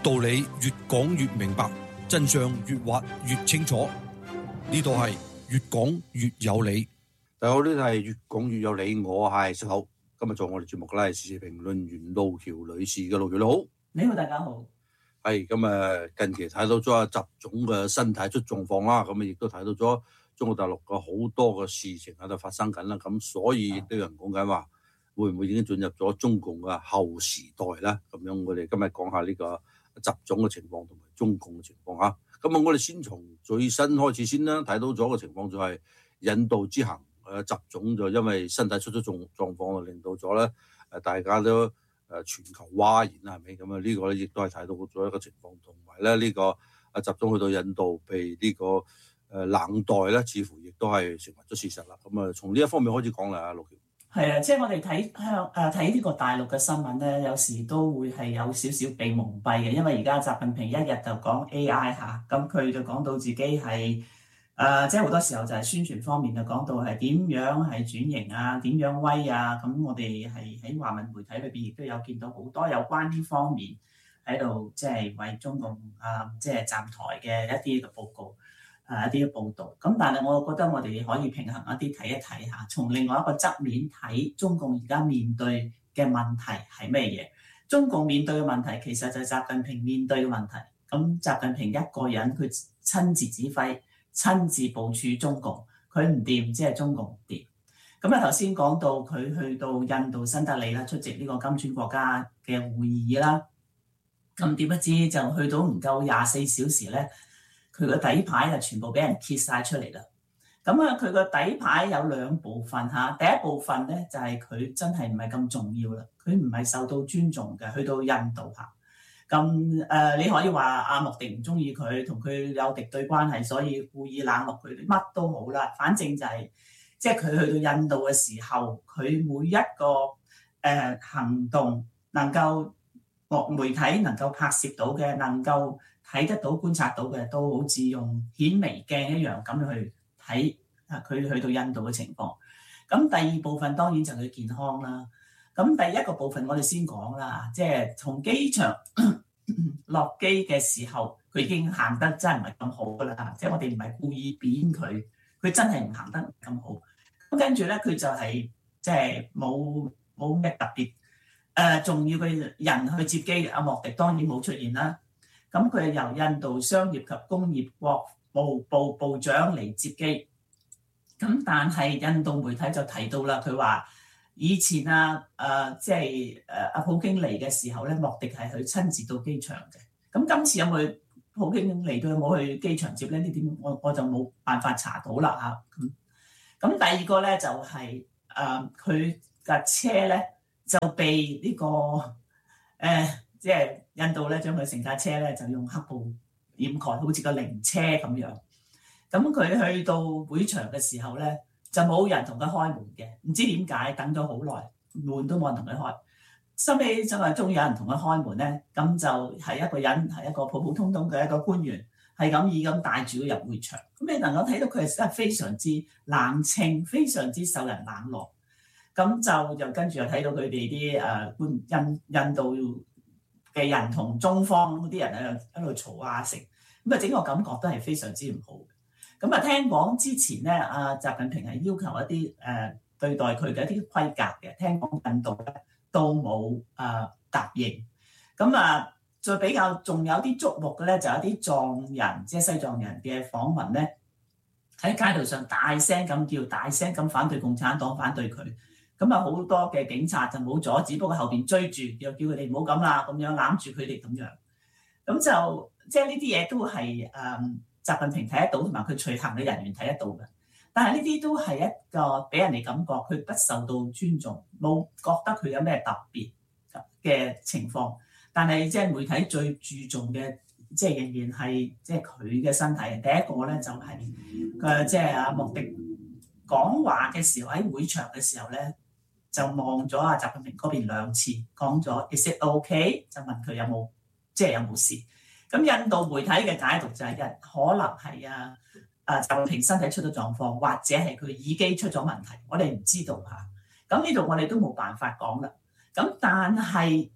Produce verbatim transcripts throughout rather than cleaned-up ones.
道理越講越明白，真相越挖越清楚。呢度係越講越有理。 大家好，呢度係越講越有理，我係石頭。今日做我哋節目嘅咧係時事評論員路橋女士嘅。路橋你好。 你好，大家好。 係咁啊！近期睇到咗阿習總嘅身體出狀況啦，咁啊亦都睇到咗中國大陸嘅好多嘅事情喺度發生緊啦。咁所以亦都有人講緊話，會唔會已經進入咗中共嘅後時代咧？咁樣我哋今日講下呢個習總嘅情況同埋中共嘅情況嚇。咁啊，我哋先從最新開始先啦。睇到咗嘅情況就係引渡之行，誒習總就因為身體出咗狀狀況，令到咗咧誒大家都誒全球譁然啦，係咪咁啊？呢個咧亦都係睇到咗一個情況，同埋咧呢個阿習總去到印度被呢個誒冷待咧，似乎亦都係成為咗事實啦。咁啊，從呢一方面開始講啦，阿陸橋。 係啊，即係我哋睇香誒睇呢個大陸嘅新聞咧，有時都會係有少少被蒙蔽嘅，因為而家習近平一日就講 A I 嚇，咁佢就講到自己係誒、呃，即係好多時候就係宣傳方面就講到係點樣係轉型啊，點樣威啊，咁我哋係喺華文媒體裏邊亦都有見到好多有關呢方面喺度，即係為中共啊、呃，即係站台嘅一啲嘅報告。誒一啲報導，咁但係我覺得我哋可以平衡一啲睇一睇下，從另外一個側面睇中共而家面對嘅問題係咩嘢？中共面對嘅問題其實就係習近平面對嘅問題。咁習近平一個人佢親自指揮、親自部署中共，佢唔掂，即係中共唔掂。咁啊頭先講到佢去到印度新德里啦，出席呢個金磚國家嘅會議啦。咁點不知就去到唔夠廿四小時咧？佢個底牌就全部俾人揭晒出嚟啦。咁啊，佢個底牌有兩部分嚇。第一部分咧就係佢真係唔係咁重要啦，佢唔係受到尊重嘅。去到印度嚇，咁誒你可以話阿莫迪唔中意佢，同佢有敵對關係，所以故意冷落佢，乜都好啦。反正就係即係佢去到印度嘅時候，佢每一個誒行動能夠媒體能夠拍攝到嘅，能夠睇得到、觀察到嘅，都好似用顯微鏡一樣咁去睇啊！佢去到印度嘅情況。咁第二部分當然就係佢健康啦。咁第一個部分我哋先講啦，即係從機場落機嘅時候，佢已經行得真係唔係咁好噶啦。即係我哋唔係故意扁佢，佢真係唔行得咁好。咁跟住咧，佢就係即係冇冇咩特別誒重要嘅人去接機。阿莫迪當然冇出現啦。咁佢係由印度商業及工業國務部部長嚟接機，咁但係印度媒體就提到啦，佢話以前啊誒即係誒阿普京嚟嘅時候咧，莫迪係去親自到機場嘅。咁今次有冇普京嚟到有冇去機場接咧？呢點我我就冇辦法查到啦嚇。咁咁第二個咧就係誒佢架車咧就被呢、這個誒。呃即係印度咧，將佢成架車咧就用黑布掩蓋，好似個靈車咁樣。咁佢去到會場嘅時候咧，就冇人同佢開門嘅，唔知點解等咗好耐，門都冇人同佢開。收尾就係終於有人同佢開門咧，咁就係一個人，係一個普普通通嘅一個官員，係咁以咁帶住佢入會場。咁你能夠睇到佢係真係非常之冷清，非常之受人冷落。咁就又跟住又睇到佢哋啲誒官印印度嘅人同中方嗰啲人喺度喺度嘈啊食，咁啊整個感覺都係非常之唔好嘅。咁啊聽講之前咧，阿習近平係要求一啲誒、呃、對待佢嘅一啲規格嘅，聽講印度咧都冇誒、呃、答應。咁啊，再比較仲有啲觸目嘅咧，就有啲藏人，即係西藏人嘅訪問咧，喺街道上大聲咁叫，大聲咁反對共產黨，反對佢。咁啊，好多嘅警察就冇阻止，不過後邊追住又叫佢哋唔好咁啦，咁樣攬住佢哋咁樣。咁就即係呢啲嘢都係誒、嗯、習近平睇得到，同埋佢隨行嘅人員睇得到嘅。但係呢啲都係一個俾人哋感覺佢不受到尊重，冇覺得佢有咩特別嘅情況。但係即係媒體最注重嘅，即係仍然係即係佢嘅身體。第一個咧就係誒即係阿莫迪講話嘅時候，喺會場嘅時候咧，就望咗阿習近平嗰邊兩次，講咗 Is it OK？ 就問佢有冇即係有冇事。咁印度媒體嘅解讀就係、是、一可能係啊啊習近平身體出咗狀況，或者係佢耳機出咗問題，我哋唔知道嚇。咁呢度我哋都冇辦法講啦。咁但係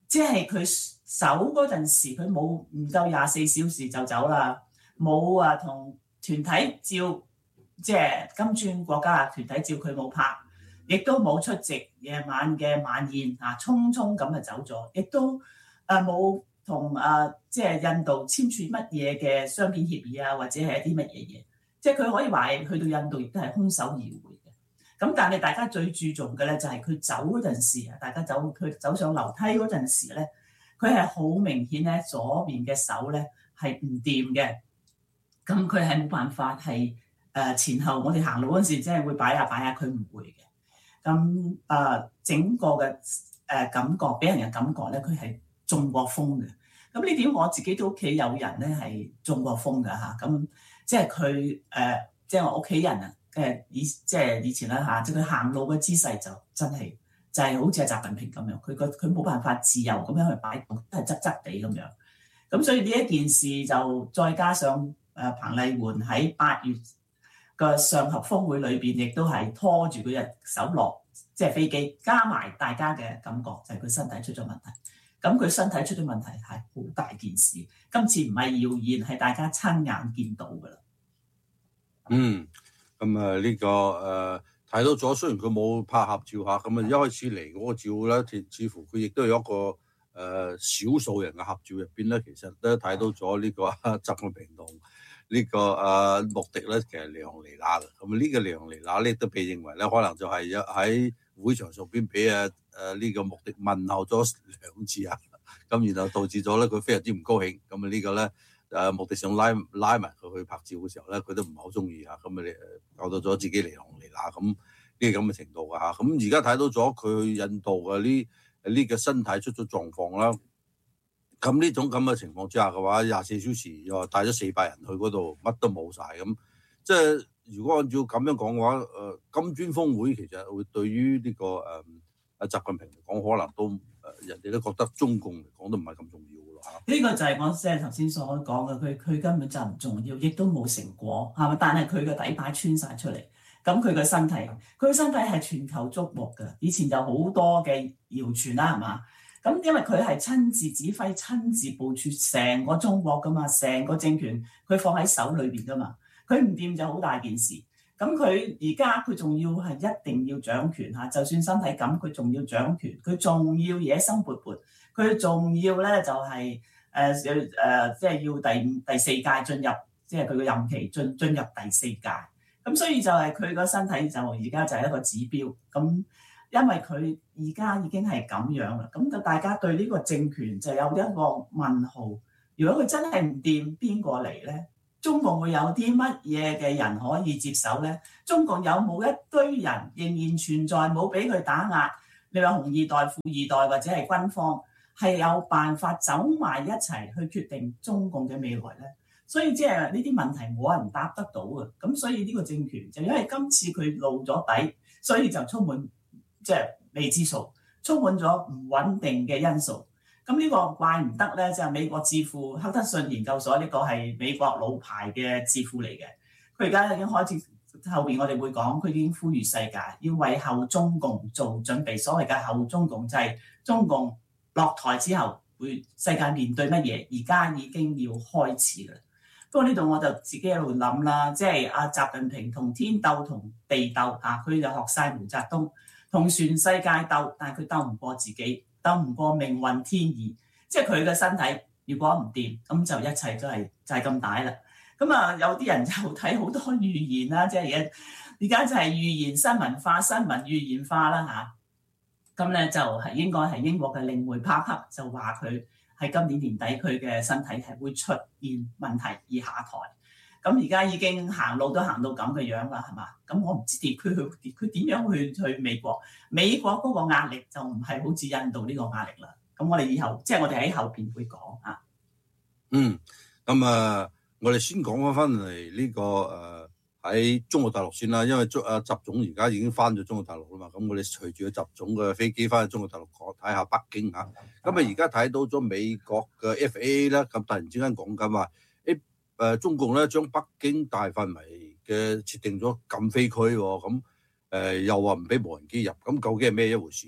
即係佢走嗰陣時，佢冇唔夠廿四小時就走啦，冇啊同團體照，即係金磚國家嘅團體照佢冇拍，亦都冇出席夜晚嘅晚宴啊，匆匆咁就走咗，亦都誒冇同誒即係印度簽署乜嘢嘅雙邊協議啊，或者係一啲乜嘢嘢，即係佢可以話係去到印度亦都係空手而回嘅。咁但係大家最注重嘅咧就係佢走嗰陣時啊，大家走佢走上樓梯嗰陣時咧，佢係好明顯咧左邊嘅手咧係唔掂嘅，咁佢係冇辦法係誒前後我哋行路嗰陣時即係會擺下擺下，佢唔會嘅。咁誒、呃、整個嘅誒感覺俾人嘅感覺咧，佢係中過風嘅。咁呢點我自己都屋企有人咧係中過風㗎嚇，咁即係佢誒即係我屋企人啊。誒以即係以前啦嚇，即係佢行路嘅姿勢就真係就係好似係習近平咁樣，佢個佢冇辦法自由咁樣去擺動，都係側側地咁樣。咁所以呢一件事就再加上誒彭麗媛喺八月嘅上合峰會裏邊，亦都係拖住佢隻手落即係飛機，加埋大家嘅感覺就係佢身體出咗問題。咁佢身體出咗問題係好大件事，今次唔係謠言，係大家親眼見到㗎啦。 嗯。咁啊呢個誒睇到咗，雖然佢冇拍合照下，咁啊一開始嚟嗰個照咧，似乎佢亦都有一個誒、呃、少數人嘅合照入邊咧，其實都睇到咗呢個習近平同呢個誒穆迪咧，其實離行離迾嘅。咁呢個離行離迾咧，都被認為咧，可能就係喺會場上邊俾誒誒呢個穆迪問候咗兩次啊，咁然後導致咗咧佢非常之唔高興。咁啊呢個咧。誒目的上拉拉埋佢去拍照嘅時候咧，佢都唔係好中意嚇，咁啊誒搞到咗自己離行離迾咁呢啲咁嘅程度㗎嚇。咁而家睇到咗佢印度嘅呢呢個身體出咗狀況啦。咁呢種咁嘅情況之下嘅話，廿四小時又帶咗四百人去嗰度，乜都冇晒。咁。即係如果按照咁樣講嘅話，誒金磚峰會其實會對於呢個誒阿習近平嚟講，可能都誒人哋都覺得中共嚟講都唔係咁重要。 呢個就係我即係頭先所講嘅，佢佢根本就唔重要，亦都冇成果，係咪？但係佢個底牌穿晒出嚟，咁佢個身體，佢個身體係全球矚目嘅。以前就好多嘅謠傳啦，係嘛？咁因為佢係親自指揮、親自部署成個中國噶嘛，成個政權佢放喺手裏邊噶嘛，佢唔掂就好大件事。咁佢而家佢仲要係一定要掌權嚇，就算身體咁，佢仲要掌權，佢仲要野心勃勃。佢仲要咧就係誒誒，即係要第五、第四屆進入，即係佢個任期進進入第四屆。咁所以就係佢個身體就而家就係一個指標。咁因為佢而家已經係咁樣啦，咁就大家對呢個政權就有一個問號。如果佢真係唔掂，邊個嚟咧？中共會有啲乜嘢嘅人可以接手咧？中共有冇一堆人仍然存在，冇俾佢打壓？你話紅二代、富二代或者係軍方？係有辦法走埋一齊去決定中共嘅未來咧，所以即係呢啲問題冇人答得到嘅。咁所以呢個政權就因為今次佢露咗底，所以就充滿即係未知數，充滿咗唔穩定嘅因素。咁呢個怪唔得咧，就係美國智庫赫德遜研究所，呢個係美國老牌嘅智庫嚟嘅。佢而家已經開始後邊我哋會講，佢已經呼籲世界要為後中共做準備。所謂嘅後中共就係中共落台之後，會世界面對乜嘢？而家已經要開始啦。不過呢度我就自己喺度諗啦，即係阿習近平同天鬥同地鬥嚇，佢就學晒毛澤東同全世界鬥，但係佢鬥唔過自己，鬥唔過命運天意。即係佢嘅身體如果唔掂，咁就一切都係就係咁大啦。咁啊，有啲人就睇好多預言啦，即係而家而家就係預言新聞化、新聞預言化啦嚇。咁咧就係應該係英國嘅令梅帕克就話佢喺今年年底佢嘅身體係會出現問題而下台。咁而家已經行路都行到咁嘅樣啦，係嘛？咁我唔知點佢去佢點樣去去美國？美國嗰個壓力就唔係好似印度呢個壓力啦。咁我哋以後即係我哋喺後邊會講啊。 嗯，咁啊，我哋先講翻翻嚟呢個誒。呃喺中國大陸先啦，因為習啊習總而家已經翻咗中國大陸啦嘛，咁我哋隨住個習總嘅飛機翻去中國大陸講睇下北京嚇，咁啊而家睇到咗美國嘅 F A A 咧，咁突然之間講緊話，誒誒中共咧將北京大範圍嘅設定咗禁飛區喎，咁誒又話唔俾無人機入，咁究竟係咩一回事咧？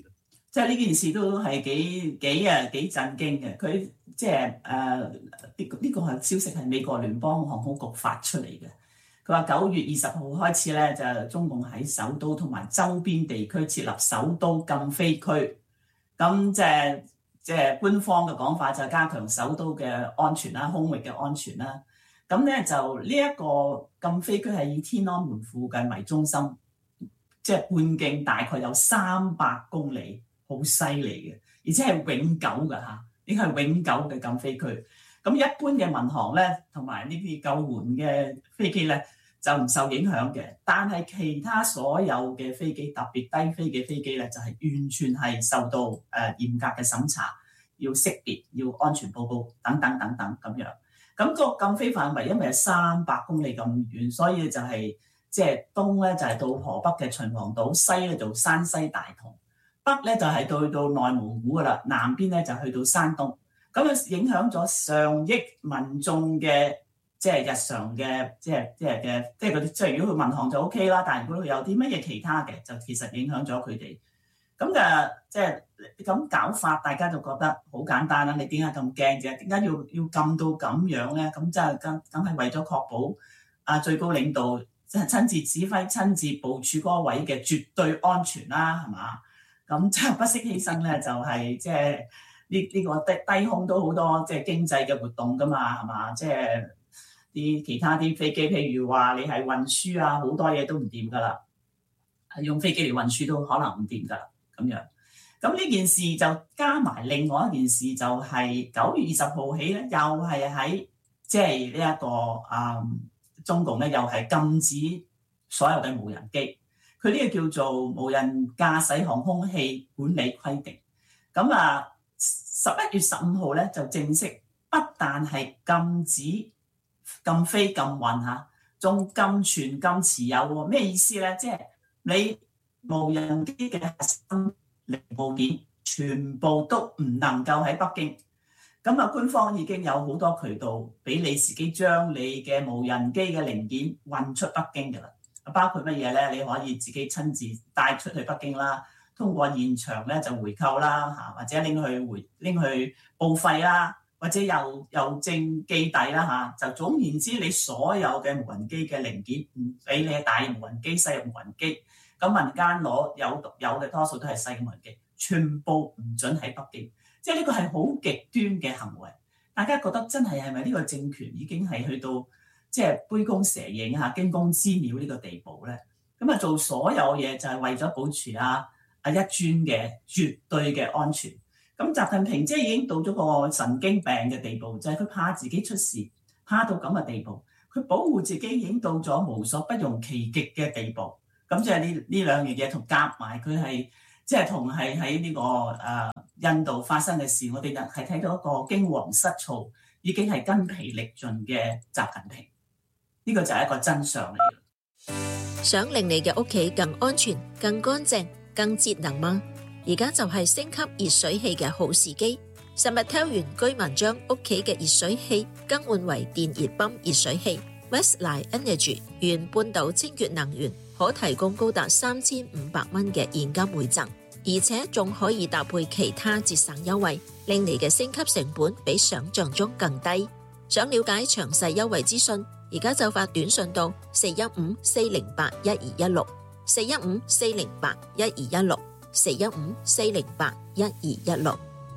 即係呢件事都係幾幾啊幾震驚嘅。佢即係誒呢個呢個係消息係美國聯邦航空局發出嚟嘅。佢話九月二十號開始咧，就中共喺首都同埋周邊地區設立首都禁飛區。咁即係即係官方嘅講法就加強首都嘅安全啦、空域嘅安全啦。咁咧就呢一個禁飛區係以天安門附近為中心，即係半徑大概有三百公里，好犀利嘅，而且係永久嘅嚇，呢個係永久嘅禁飛區。咁一般嘅民航咧，同埋呢啲救援嘅飛機咧就唔受影響嘅，但係其他所有嘅飛機，特別低飛嘅飛機咧，就係、是、完全係受到誒、呃、嚴格嘅審查，要識別，要安全報告等等等等咁樣。咁、那個禁飛範圍因為係三百公里咁遠，所以就係即係東咧就係、是、到河北嘅秦皇島，西咧就山西大同，北咧就係、是、到到內蒙古噶啦，南邊咧就去到山東。咁啊，影響咗上億民眾嘅即係日常嘅即係即係嘅即係嗰啲，即係如果佢民航就 O K 啦，但係如果佢有啲乜嘢其他嘅，就其實影響咗佢哋。咁就即係咁搞法，大家就覺得好簡單啦。你點解咁驚啫？點解要要禁到咁樣咧？咁即係梗梗係為咗確保啊最高領導即係親自指揮、親自部署嗰個位嘅絕對安全啦，係嘛？咁即係不惜犧牲咧，就係即係。呢呢個低低空都好多即係經濟嘅活動㗎嘛，係嘛？即係啲其他啲飛機，譬如話你係運輸啊，好多嘢都唔掂㗎啦。用飛機嚟運輸都可能唔掂㗎啦，咁樣。咁呢件事就加埋另外一件事，就係九月二十號起咧，又係喺即係呢一個啊、嗯、中共咧，又係禁止所有嘅無人機。佢呢個叫做無人駕駛航空器管理規定。咁啊〜十一月十五號咧就正式不但係禁止禁飛禁運嚇，仲禁存禁持有喎。咩意思咧？即係你無人機嘅核心零部件全部都唔能夠喺北京。咁啊，官方已經有好多渠道俾你自己將你嘅無人機嘅零件運出北京嘅啦。包括乜嘢咧？你可以自己親自帶出去北京啦。通過現場咧就回購啦嚇，或者拎去回拎去報廢啦，或者郵郵政寄遞啦嚇。就總言之，你所有嘅無人機嘅零件唔俾你大無人機、細無人機，咁民間攞有有嘅多數都係細無人機，全部唔準喺北京。即係呢個係好極端嘅行為。大家覺得真係係咪呢個政權已經係去到即係杯弓蛇影嚇、驚弓之鳥呢個地步咧？咁啊做所有嘢就係為咗保持啊〜啊！一尊嘅絕對嘅安全，咁習近平即係已經到咗個神經病嘅地步，就係、是、佢怕自己出事，怕到咁嘅地步，佢保護自己已經到咗無所不用其極嘅地步。咁即係呢呢兩樣嘢同夾埋，佢係即係同係喺呢個誒、呃、印度發生嘅事，我哋就係睇到一個驚惶失措，已經係筋疲力盡嘅習近平。呢、這個就係一個真相嚟嘅。 想令你嘅屋企更安全、更乾淨、更節能嗎？而家就係升級熱水器嘅好時機。Summertel 原居民將屋企嘅熱水器更換為電熱泵熱水器 Westline Energy 原半島清潔能源，可提供高達三千五百蚊嘅現金回贈，而且仲可以搭配其他節省優惠，令你嘅升級成本比想象中更低。想了解詳細優惠資訊，而家就發短信到四一五四零八一二一六。四一五四零八一二一六，四一五四零八一二一六。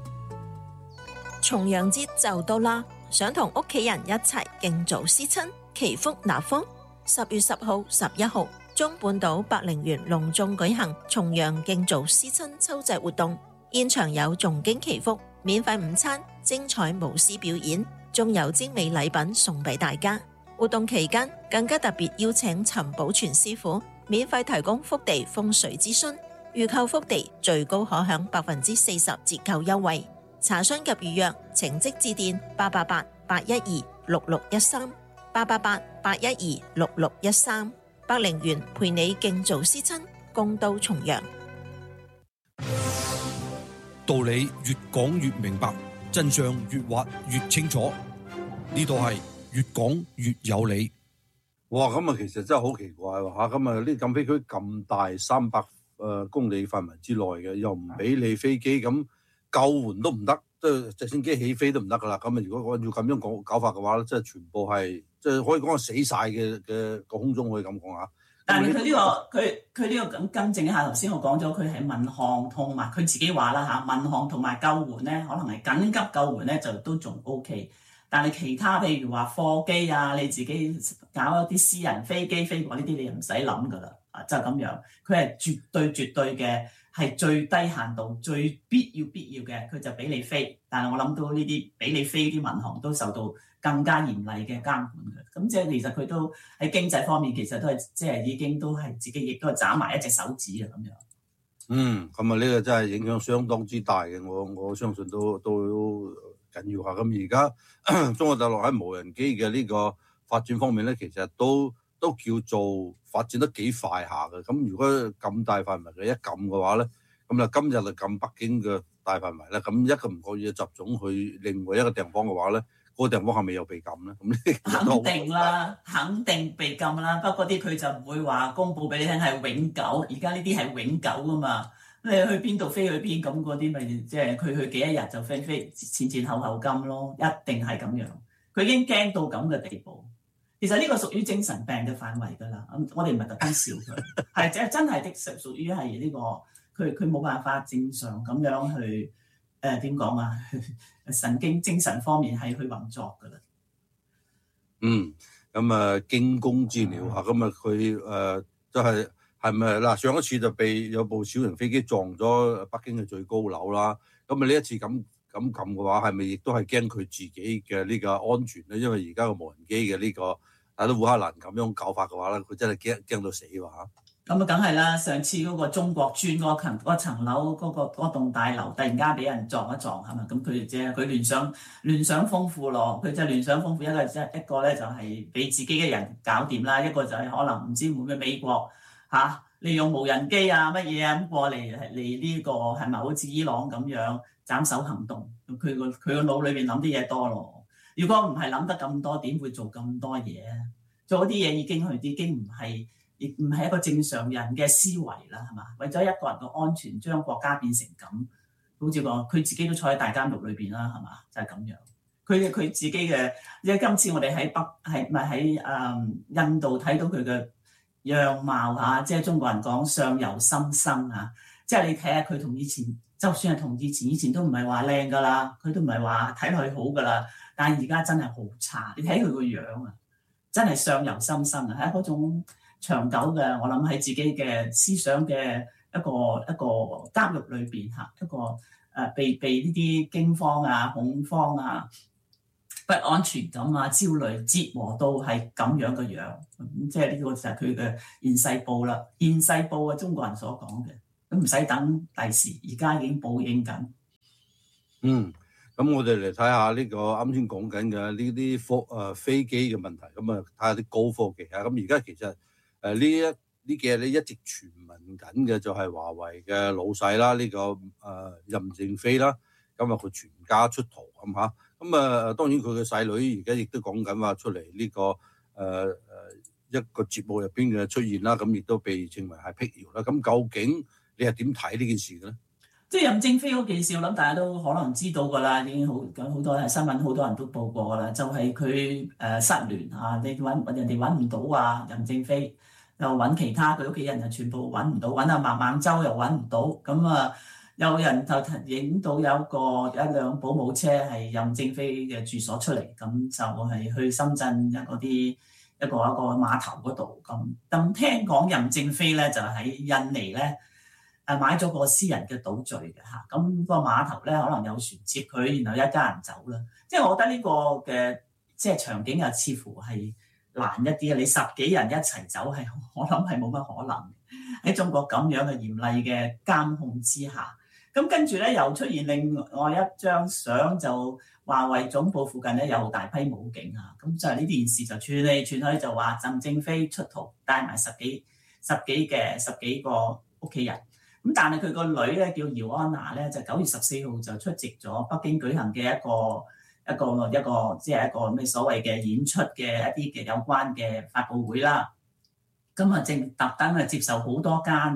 重陽節就到啦，想同屋企人一齊敬祖思親，祈福納福。十月十號、十一號，中半島百靈園隆重舉行重陽敬祖思親秋祭活動，現場有誦經祈福、免費午餐、精彩舞獅表演，仲有精美禮品送俾大家。活動期間更加特別邀請陳寶全師傅免費提供福地風水諮詢，預購福地最高可享百分之四十折扣優惠。查詢及預約，請即致電八八八八一二六六一三八八八八一二六六一三。百靈園陪你敬祖思親，共度重陽。 道理越講越明白，真相越挖越清楚。呢度係越講越有理。 哇！咁啊，其實真係好奇怪喎嚇！咁啊，呢禁飛區咁大，三百誒誒公里範圍之內嘅，又唔俾你飛機，咁救援都唔得，即係直升機起飛都唔得㗎啦。咁啊，如果我要咁樣講搞法嘅話咧，即係全部係即係可以講係死晒嘅嘅個空中，可以咁講下。 但係佢呢個佢佢呢個咁更正一下，頭先我講咗佢係民航同埋佢自己話啦嚇，民航同埋救援咧，可能係緊急救援咧就都仲 O K，但係其他譬如話貨機啊，你自己搞一啲私人飛機飛過呢啲，你唔使諗㗎啦，啊就係咁樣，佢係絕對絕對嘅係最低限度、最必要必要嘅，佢就俾你飛。但係我諗到呢啲俾你飛啲民航都受到更加嚴厲嘅監管嘅，咁即係其實佢都喺經濟方面其實都係即係已經都係自己亦都係斬埋一隻手指啊咁樣。 嗯，咁啊呢個真係影響相當之大嘅，我我相信都都緊要下。咁而家中國大陸喺無人機嘅呢個發展方面咧，其實都都叫做發展得幾快下嘅。咁如果咁大範圍嘅一撳嘅話咧，咁啊今日就撳北京嘅大範圍咧，咁一個唔覺意集中去另外一個地方嘅話咧，嗰、那個地方係咪又被禁咧？咁呢肯定啦，肯定被禁啦。不過啲佢就唔會話公佈俾你聽係永久，而家呢啲係永久噶嘛。你去邊度飛去邊，咁嗰啲咪即係佢去幾一日就飛飛前前後後禁咯，一定係咁樣。佢已經驚到咁嘅地步。其實呢個屬於精神病嘅範圍㗎啦。我哋唔係特登笑佢，係即係真係的屬屬於係呢個佢佢冇辦法正常咁樣去誒點講啊？神經精神方面係去運作㗎啦。 嗯，咁啊驚弓之鳥嚇，咁啊佢誒即係係咪嗱？上一次就被有部小型飛機撞咗北京嘅最高樓啦。咁啊呢一次咁咁撳嘅話，係咪亦都係驚佢自己嘅呢個安全咧？因為而家個無人機嘅呢個睇到烏克蘭咁樣搞法嘅話咧，佢真係驚驚到死喎嚇。咁啊，梗係啦！上次嗰個中國村嗰層嗰層樓嗰個嗰棟大樓突然間俾人撞一撞係咪？咁佢即係佢聯想聯想豐富咯，佢就聯想豐富一個即係一個咧就係俾自己嘅人搞掂啦，一個就係可能唔知會唔會美國嚇、啊、利用無人機啊乜嘢啊咁過嚟嚟呢個係咪好似伊朗咁樣斬首行動？佢個佢個腦裏邊諗啲嘢多咯。如果唔係諗得咁多，點會做咁多嘢啊？做啲嘢已經佢已經唔係。亦唔係一個正常人嘅思維啦，係嘛？為咗一個人嘅安全，將國家變成咁，好似講佢自己都坐喺大監獄裏邊啦，係嘛？就係、是、咁樣。佢佢自己嘅，因為今次我哋喺北係咪喺誒印度睇到佢嘅樣貌嚇，即係中國人講相由心生啊，即係你睇下佢同以前，就算係同以前，以前都唔係話靚噶啦，佢都唔係話睇落去好噶啦，但係而家真係好差。你睇佢個樣啊，真係相由心生啊，係嗰種。長久嘅，我諗喺自己嘅思想嘅一個一個監獄裏邊嚇，一個誒、呃、被被呢啲驚慌啊、恐慌啊、不安全感啊、焦慮折磨到係咁樣嘅樣，咁即係呢個就係佢嘅現世報啦。現世報啊，中國人所講嘅，咁唔使等第時，而家已經報應緊。嗯， 咁我哋嚟睇下呢個啱先講緊嘅呢啲科誒飛機嘅問題，咁啊睇下啲高科技啊，咁而家其實。誒呢一呢幾日咧一直傳聞緊嘅就係華為嘅老細啦，呢、這個誒、呃、任正非啦，咁啊佢全家出逃咁嚇，咁啊當然佢嘅細女而家亦都講緊話出嚟呢、這個誒誒、呃、一個節目入邊嘅出現啦，咁亦都被稱為係辟謠啦。咁究竟你係點睇呢件事嘅咧？ 即係任正非嗰件事，我諗大家都可能知道㗎啦，已經好好多係新聞，好多人都報過㗎啦。就係佢誒失聯啊，你揾人哋揾唔到啊，任正非。又揾其他佢屋企人就全部揾唔到，揾阿孟晚舟又揾唔到，咁啊有人就影到有一個一輛保姆車係任正非嘅住所出嚟，咁就係去深圳一嗰啲一個一個碼頭嗰度咁。咁聽講任正非咧就喺印尼咧誒買咗個私人嘅島嶼嘅嚇，咁個碼頭咧可能有船接佢，然後一家人走啦。即係我覺得呢個嘅即係場景啊，似乎係難一啲啊！你十幾人一齊走係，我諗係冇乜可能喺中國咁樣嘅嚴厲嘅監控之下。咁跟住咧又出現另外一張相，就華為總部附近咧有大批武警啊！咁就係呢件事就傳嚟傳去，就話任正非出逃，帶埋十幾十幾嘅十幾個屋企人。咁但係佢個女咧叫姚安娜咧，就九月十四號就出席咗北京舉行嘅一個。一個一個即係一個咩所謂嘅演出嘅一啲嘅有關嘅發佈會啦，咁啊正特登啊接受好多間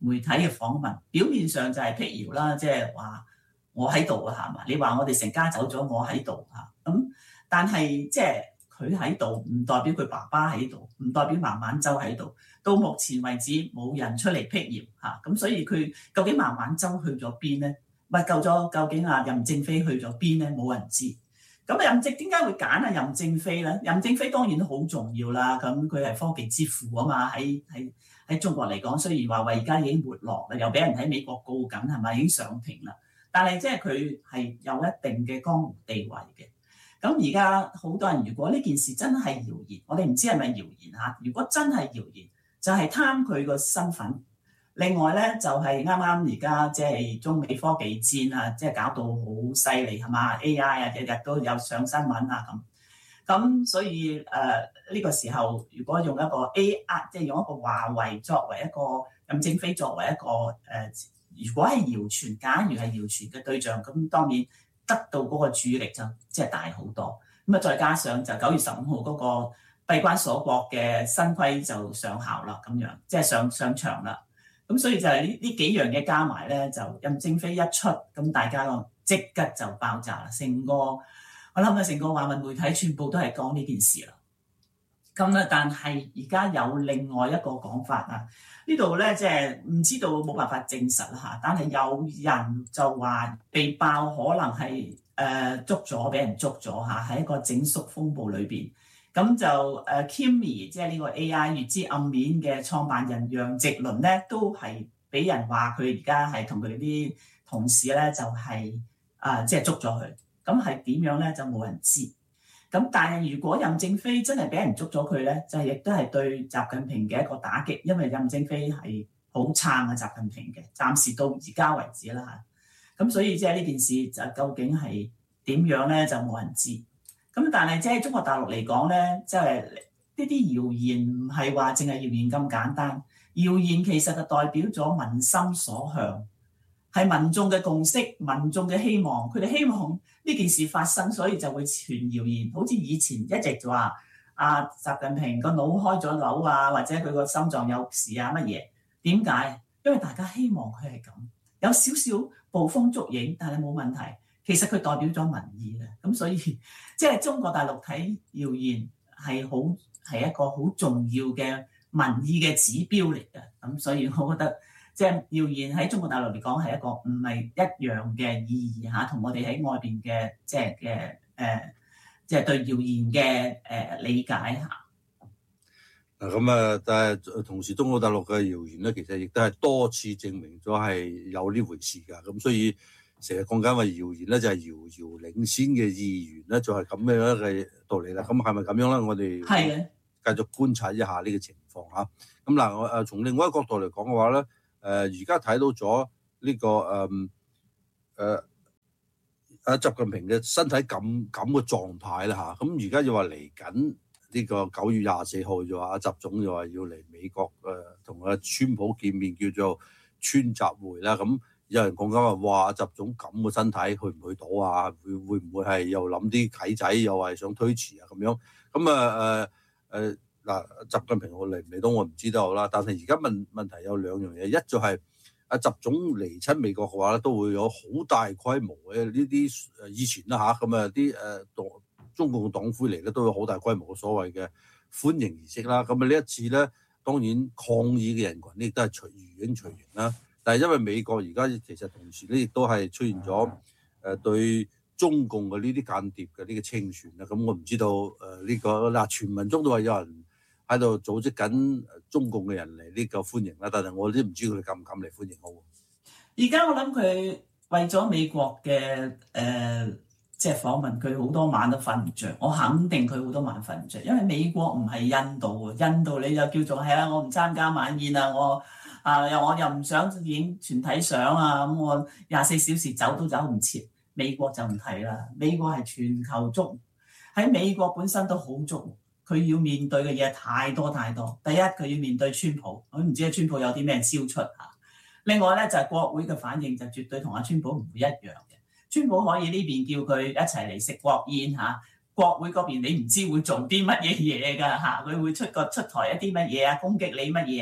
媒體嘅訪問，表面上就係辟謠啦，即係話我喺度啊，係嘛？你話我哋成家走咗，我喺度嚇，咁但係即係佢喺度，唔代表佢爸爸喺度，唔代表孟晚舟喺度。到目前為止冇人出嚟辟謠嚇，咁所以佢究竟孟晚舟去咗邊咧？咪救咗究竟啊任正非去咗邊咧？冇人知。咁任正點解會揀啊任正非咧？任正非當然好重要啦，咁佢係科技之父啊嘛，喺喺喺中國嚟講，雖然華為而家已經沒落啦，又俾人喺美國告緊係咪已經上庭啦，但係即係佢係有一定嘅江湖地位嘅。咁而家好多人如果呢件事真係謠言，我哋唔知係咪謠言嚇，如果真係謠言，就係貪佢個身份。另外咧，就係啱啱而家即係中美科技戰啊，即係搞到好犀利係嘛 ？A I 啊，日日都有上新聞啊咁。咁所以誒呢、呃呢個時候，如果用一個 A I， 即係用一個華為作為一個任正非作為一個誒、呃，如果係謠傳，假如係謠傳嘅對象，咁當然得到嗰個注意力就即係大好多。咁啊，再加上就九月十五號嗰個閉關鎖國嘅新規就上效啦，咁樣即係上上場啦。咁所以就係呢呢幾樣嘢加埋咧，就任正非一出，咁大家個即刻就爆炸啦。成個我諗啊，成個華文媒體全部都係講呢件事啦。咁咧，但係而家有另外一個講法啊，呢度咧即係唔知道冇辦法證實啦嚇，但係有人就話被爆可能係誒、呃、捉咗，俾人捉咗嚇，喺一個整肅風暴裏邊。咁就誒 Kimi 即係呢個 A I 月之暗面嘅創辦人楊直倫咧，都係俾人話佢而家係同佢哋啲同事咧就係啊即係捉咗佢。咁係點樣咧就冇人知。咁但係如果任正非真係俾人捉咗佢咧，就亦都係對習近平嘅一個打擊，因為任正非係好撐啊習近平嘅，暫時到而家為止啦嚇。咁所以即係呢件事就究竟係點樣咧，就冇人知。咁但係即係中國大陸嚟講咧，即係呢啲謠言唔係話淨係謠言咁簡單，謠言其實就代表咗民心所向，係民眾嘅共識、民眾嘅希望，佢哋希望呢件事發生，所以就會傳謠言。好似以前一直就話啊，習近平個腦開咗瘤啊，或者佢個心臟有事啊乜嘢？點解？因為大家希望佢係咁，有少少捕風捉影，但係冇問題。其實佢代表咗民意嘅，咁所以即係中國大陸睇謠言係好係一個好重要嘅民意嘅指標嚟嘅，咁所以我覺得即係謠言喺中國大陸嚟講係一個唔係一樣嘅意義嚇，同我哋喺外邊嘅即係嘅誒即係對謠言嘅誒理解嚇。 嗱咁啊，但係同時中國大陸嘅謠言咧，其實亦都係多次證明咗係有呢回事㗎，咁所以。成日講緊話謠言咧，就係遙遙領先嘅意願咧，就係咁樣嘅道理啦。咁係咪咁樣咧？我哋係繼續觀察一下呢個情況嚇。咁嗱，我誒從另外一個角度嚟講嘅話咧，誒而家睇到咗呢、這個誒誒阿習近平嘅身體咁咁嘅狀態啦嚇。咁而家又話嚟緊呢個九月廿四號，就話阿習總又話要嚟美國誒同阿川普見面，叫做川習會啦。咁有人講緊話，哇！習總咁嘅身體去唔去到啊？會會唔會係又諗啲計仔，又係想推遲啊咁樣？咁啊誒誒嗱，習近平我嚟唔嚟到我唔知道啦。但係而家問問題有兩樣嘢，一就係阿習總嚟親美國嘅話咧，都會有好大規模嘅呢啲誒以前啦嚇，咁啊啲誒黨中共嘅黨魁嚟咧都有好大規模嘅所謂嘅歡迎儀式啦。咁啊呢一次咧，當然抗議嘅人群亦都係隨如影隨形啦。但係因為美國而家其實同時咧，亦都係出現咗誒對中共嘅呢啲間諜嘅呢個清算啦。咁我唔知道誒呢個嗱，傳聞中都係有人喺度組織緊中共嘅人嚟呢個歡迎啦。但係我都唔知佢哋敢唔敢嚟歡迎好。 而家我諗佢為咗美國嘅誒即係訪問，佢好多晚都瞓唔着。我肯定佢好多晚瞓唔着，因為美國唔係印度喎，印度你就叫做係啊，我唔參加晚宴啊，我。啊！又我又唔想影全體相啊！咁我廿四小時走都走唔切。美國就唔係啦，美國係全球捉，喺美國本身都好捉，佢要面對嘅嘢太多太多。第一，佢要面對川普，我唔知阿川普有啲咩招出嚇。另外咧就係、是、國會嘅反應就絕對同阿川普唔會一樣嘅。川普可以呢邊叫佢一齊嚟食國宴嚇，國會嗰邊你唔知會做啲乜嘢嘢㗎嚇，佢會出個出台一啲乜嘢啊，攻擊你乜嘢。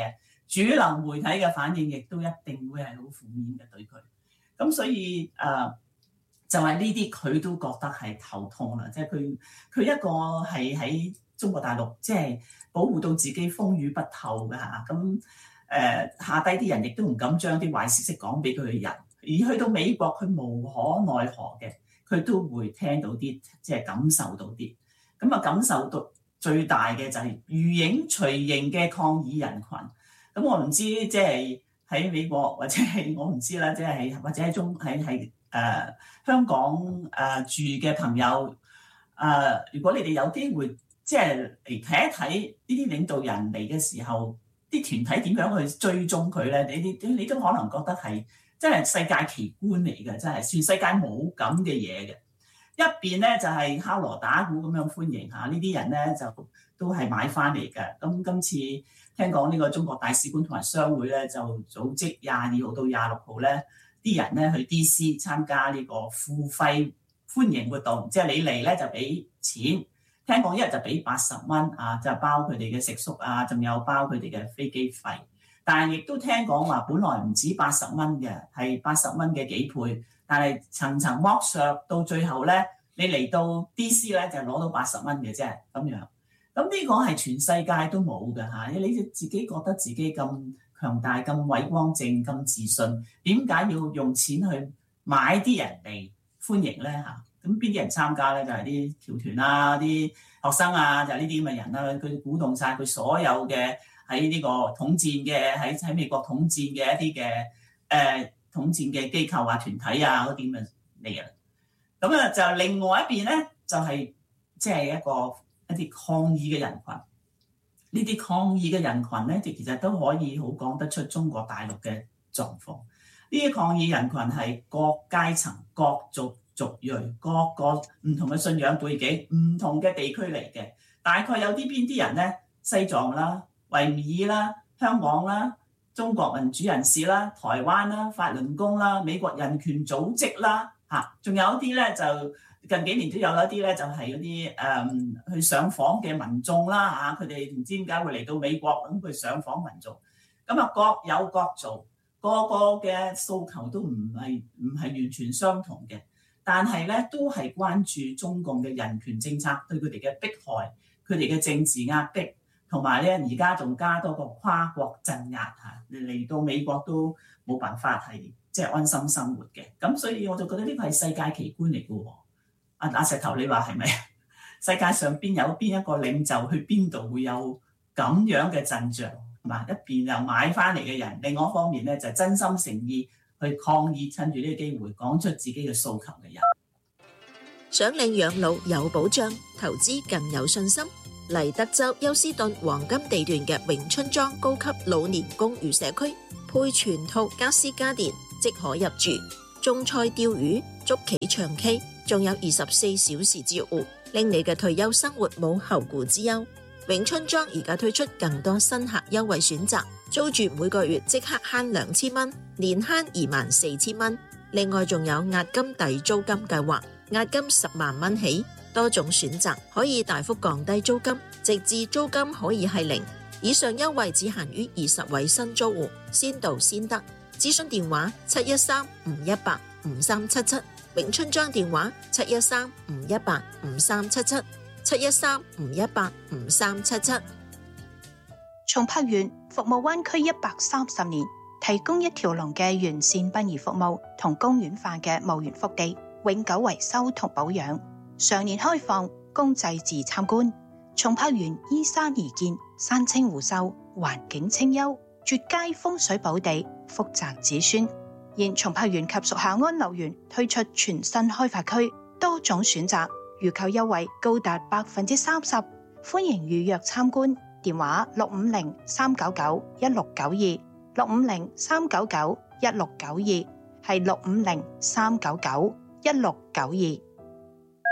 主流媒體嘅反應亦都一定會係好負面嘅對佢。咁所以誒、呃，就係呢啲佢都覺得係頭痛啦，即係佢佢一個係喺中國大陸，即係保護到自己風雨不透嘅嚇。咁誒、呃、下低啲人亦都唔敢將啲壞消息講俾佢嘅人，而去到美國佢無可奈何嘅，佢都會聽到啲，即係感受到啲。咁啊，感受到最大嘅就係如影隨形嘅抗議人群。咁我唔知即係喺美國或者係我唔知啦，即係或者喺中喺喺誒香港誒、呃、住嘅朋友誒、呃，如果你哋有機會即係嚟睇一睇呢啲領導人嚟嘅時候，啲團體點樣去追蹤佢咧？你你你都可能覺得係真係世界奇觀嚟嘅，真係全世界冇咁嘅嘢嘅。一邊咧就係敲鑼打鼓咁樣歡迎下呢啲人咧，就都係買翻嚟嘅。咁今次聽講呢個中國大使館同埋商會咧，就組織廿二號到廿六號咧，啲人咧去 D C 參加呢個付費歡迎活動，即係你嚟咧就俾錢，聽講一日就俾八十蚊啊，就包佢哋嘅食宿啊，仲有包佢哋嘅飛機費。但係亦都聽講話，本來唔止八十蚊嘅，係八十蚊嘅幾倍。但係層層剝削，到最後咧，你嚟到 D C 咧就攞到八十蚊嘅啫，咁樣。咁呢個係全世界都冇嘅嚇，你自己覺得自己咁強大、咁偉光正、咁自信，點解要用錢去買啲人嚟歡迎咧嚇？咁邊啲人參加咧？就係啲僑團啊、啲學生啊，就係呢啲咁嘅人啦。佢鼓動晒佢所有嘅喺呢個統戰嘅喺喺美國統戰嘅一啲嘅誒。呃統戰嘅機構啊、團體啊嗰啲咁嘅嚟啊，咁啊就另外一邊咧，就係即係一個一啲抗議嘅人群。呢啲抗議嘅人群咧，其實都可以好講得出中國大陸嘅狀況。呢啲抗議人群係各階層、各族族裔、各個唔同嘅信仰背景、唔同嘅地區嚟嘅。大概有啲邊啲人咧？西藏啦、維吾爾啦、香港啦。中國民主人士啦、台灣啦、法輪功啦、美國人權組織啦，嚇，仲有一啲咧就近幾年都有一啲咧就係嗰啲誒去上訪嘅民眾啦，嚇，佢哋唔知點解會嚟到美國咁去上訪民眾，咁啊各有各做，個個嘅訴求都唔係唔係完全相同嘅，但係咧都係關注中共嘅人權政策對佢哋嘅迫害，佢哋嘅政治壓迫。同埋咧，而家仲加多個跨國鎮壓嚇，嚟到美國都冇辦法係即係安心生活嘅。咁所以我就覺得呢個係世界奇觀嚟嘅喎。阿阿石頭，你話係咪？世界上邊有邊一個領袖去邊度會有咁樣嘅陣仗係嘛？一邊又買翻嚟嘅人，另外一方面咧就係真心誠意去抗議，趁住呢個機會講出自己嘅訴求嘅人。 想領養老有保障，投資更有信心。嚟德州休斯頓黃金地段嘅永春莊高級老年公寓社區，配全套家私家電，即可入住。種菜釣魚、捉棋唱 K， 仲有二十四小時照顧，令你嘅退休生活冇後顧之憂。永春莊而家推出更多新客優惠選擇，租住每個月即刻慳兩千蚊，年慳二萬四千蚊。另外仲有押金抵租金計劃，押金十萬蚊起。多種選擇可以大幅降低租金，直至租金可以係零。以上優惠只限於二十位新租戶，先到先得。諮詢電話七一三五一八五三七七，永春莊電話七一三五一八五三七七，七一三五一八五三七七。 松柏園服務灣區一百三十年，提供一條龍嘅完善殯儀服務同公園化嘅墓園福地，永久維修同保養。常年開放供祭祀參觀，松柏園依山而建，山清湖秀，環境清幽，絕佳風水寶地，福澤子孫。現松柏園及屬下安樂園推出全新開發區，多種選擇，預購優惠高達百分之三十，歡迎預約參觀。電話六五零三九九一六九二，六五零三九九一六九二，係六五零三九九一六九二。